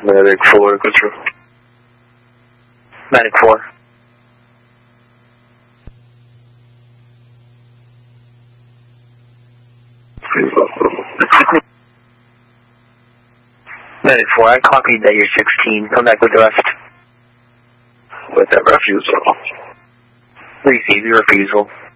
Medic 4, control. Medic 4. Medic 4, I copied that you're 16. Come back with the rest. With that refusal. Receive your refusal.